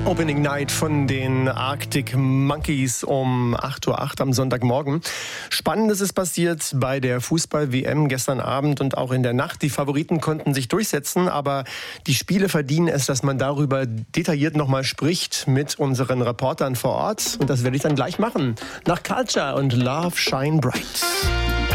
Opening Night von den Arctic Monkeys um 8:08 Uhr am Sonntagmorgen. Spannendes ist passiert bei der Fußball-WM gestern Abend und auch in der Nacht. Die Favoriten konnten sich durchsetzen, aber die Spiele verdienen es, dass man darüber detailliert nochmal spricht mit unseren Reportern vor Ort. Und das werde ich dann gleich machen. Nach Culture und Love Shine Bright.